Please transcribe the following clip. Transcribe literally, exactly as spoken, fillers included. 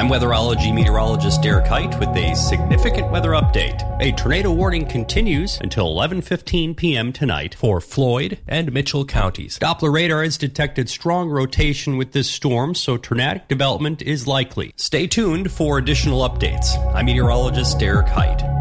I'm weatherology meteorologist Derek Height with a significant weather update. A tornado warning continues until eleven fifteen p.m. tonight for Floyd and Mitchell counties. Doppler radar has detected strong rotation with this storm, so tornadic development is likely. Stay tuned for additional updates. I'm meteorologist Derek Height.